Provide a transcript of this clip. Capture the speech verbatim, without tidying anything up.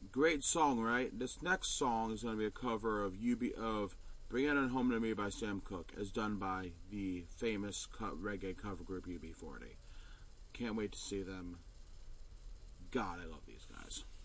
Great song, right? This next song is going to be a cover of U B of "Bring It On Home to Me" by Sam Cooke, as done by the famous reggae cover group U B forty. Can't wait to see them. God, I love these guys.